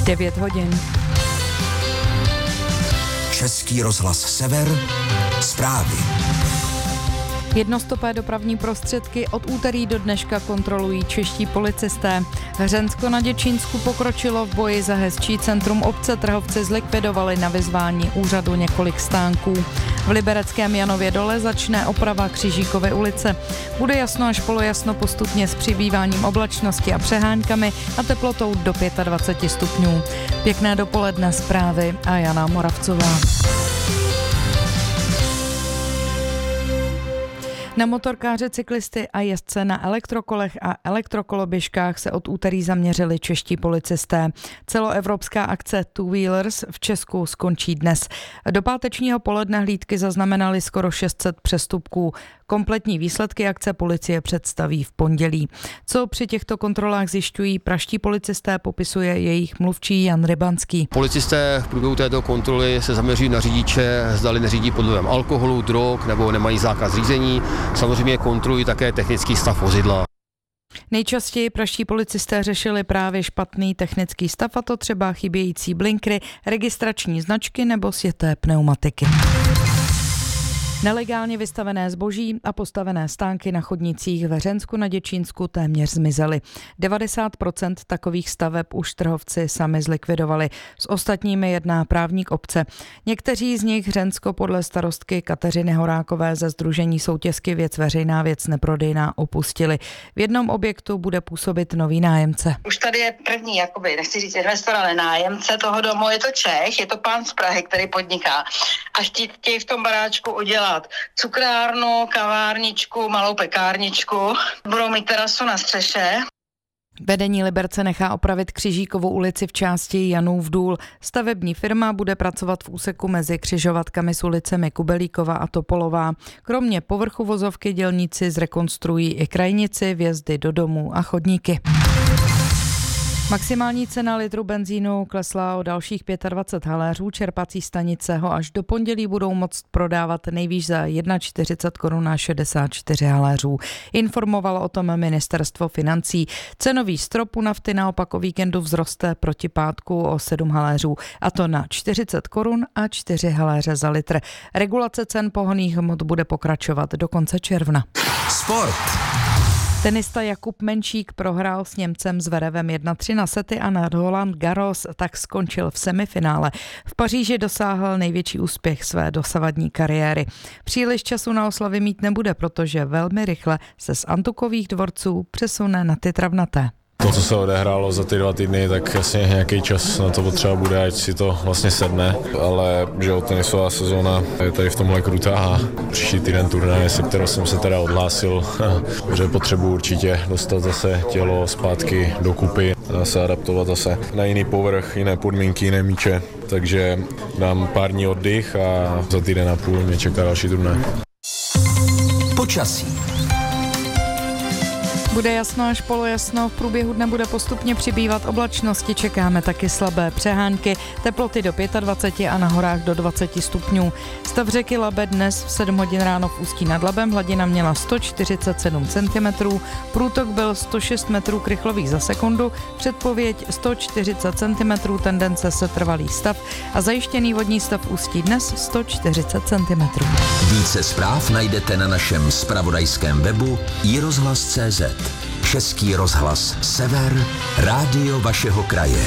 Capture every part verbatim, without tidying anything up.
devět hodin. Český rozhlas Sever, zprávy. Jednostopé dopravní prostředky od úterý do dneška kontrolují čeští policisté. Hřensko na Děčínsku pokročilo v boji za hezčí centrum obce. Trhovci zlikvidovali na vyzvání úřadu několik stánků. V libereckém Janově Dole začne oprava Křižíkovy ulice. Bude jasno až polojasno postupně s přibýváním oblačnosti a přeháňkami a teplotou do dvacet pět stupňů. Pěkné dopoledne, zprávy a Jana Moravcová. Na motorkáře, cyklisty a jezdce na elektrokolech a elektrokoloběžkách se od úterý zaměřili čeští policisté. Celoevropská akce Two Wheelers v Česku skončí dnes. Do pátečního poledne hlídky zaznamenali skoro šest set přestupků. Kompletní výsledky akce policie představí v pondělí. Co při těchto kontrolách zjišťují praští policisté, popisuje jejich mluvčí Jan Rybanský. Policisté v průběhu této kontroly se zaměří na řidiče, zdali neřídí pod vlivem alkoholu, drog nebo nemají zákaz řízení. Samozřejmě kontrolují také technický stav vozidla. Nejčastěji praští policisté řešili právě špatný technický stav, a to třeba chybějící blinkry, registrační značky nebo sjeté pneumatiky. Nelegálně vystavené zboží a postavené stánky na chodnicích ve Hřensku na Děčínsku téměř zmizely. devadesát procent takových staveb už trhovci sami zlikvidovali. S ostatními jedná právník obce. Někteří z nich Hřensko podle starostky Kateřiny Horákové ze sdružení Soutězky věc veřejná, věc neprodejná opustili. V jednom objektu bude působit nový nájemce. Už tady je první, jakoby, nechci říct investor, ale nájemce toho domu. Je to Čech, je to pán z Prahy, který podniká. A chtějí v tom baráčku udělat cukrárnu, kavárničku, malou pekárničku. Budou mít terasu na střeše. Vedení Liberce nechá opravit Křižíkovu ulici v části Janův důl. Stavební firma bude pracovat v úseku mezi křižovatkami s ulicemi Kubelíkova a Topolová. Kromě povrchu vozovky dělníci zrekonstruují i krajnici, vjezdy do domů a chodníky. Maximální cena litru benzínu klesla o dalších dvacet pět haléřů. Čerpací stanice ho až do pondělí budou moct prodávat nejvýš za čtyřicet jedna korun a šedesát čtyři haléřů. Informovalo o tom ministerstvo financí. Cenový strop u nafty naopak o víkendu vzroste proti pátku o sedm haléřů, a to na čtyřicet korun a čtyři haléře za litr. Regulace cen pohonných hmot bude pokračovat do konce června. Sport. Tenista Jakub Menšík prohrál s Němcem Zverevem jedna tři na sety a na Roland Garros tak skončil v semifinále. V Paříži dosáhl největší úspěch své dosavadní kariéry. Příliš času na oslavy mít nebude, protože velmi rychle se z antukových dvorců přesune na ty travnaté. To, co se odehrálo za ty dva týdny, tak jasně nějaký čas na to potřeba bude, ať si to vlastně sedne, ale že jo, tenisová sezóna je tady v tomhle krutá a příští týden turnaje, se kterou jsem se teda odhlásil, že potřebuji určitě dostat zase tělo zpátky dokupy, se adaptovat zase na jiný povrch, jiné podmínky, jiné míče, takže dám pár dní oddych a za týden a půl mě čeká další turnaj. Počasí. Bude jasno až polojasno, v průběhu dne bude postupně přibývat oblačnosti, čekáme taky slabé přehánky, teploty do dvacet pět a na horách do dvacet stupňů. Stav řeky Labe dnes v sedm hodin ráno v Ústí nad Labem, hladina měla sto čtyřicet sedm centimetrů, průtok byl sto šest metrů krychlových za sekundu, předpověď sto čtyřicet centimetrů, tendence setrvalý stav a zajištěný vodní stav Ústí dnes sto čtyřicet centimetrů. Více zpráv najdete na našem zpravodajském webu i rozhlas tečka cé zet. Český rozhlas Sever, rádio vašeho kraje.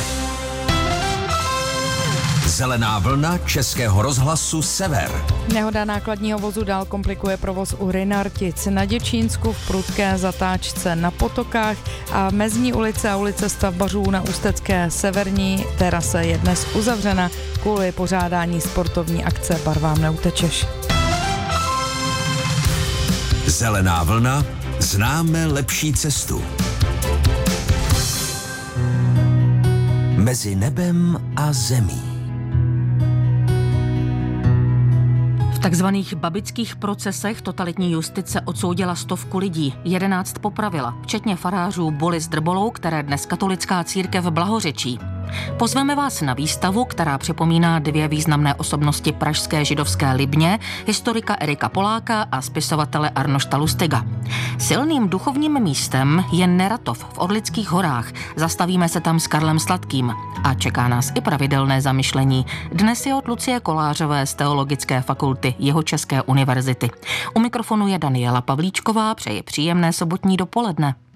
Zelená vlna Českého rozhlasu Sever. Nehoda nákladního vozu dál komplikuje provoz u Rynartic na Děčínsku v prudké zatáčce na Potokách a Mezní ulice a ulice Stavbařů na ústecké severní terase je dnes uzavřena kvůli pořádání sportovní akce Barvám neutečeš. Zelená vlna. Známe lepší cestu. Mezi nebem a zemí. V takzvaných babických procesech totalitní justice odsoudila stovku lidí, jedenáct popravila, včetně farářů Boly s Drbolou, které dnes katolická církev blahořečí. Pozveme vás na výstavu, která připomíná dvě významné osobnosti pražské židovské Libně, historika Erika Poláka a spisovatele Arnošta Lustiga. Silným duchovním místem je Neratov v Orlických horách. Zastavíme se tam s Karlem Sladkým a čeká nás i pravidelné zamyšlení. Dnes je od Lucie Kolářové z Teologické fakulty Jihočeské univerzity. U mikrofonu je Daniela Pavlíčková, přeji příjemné sobotní dopoledne.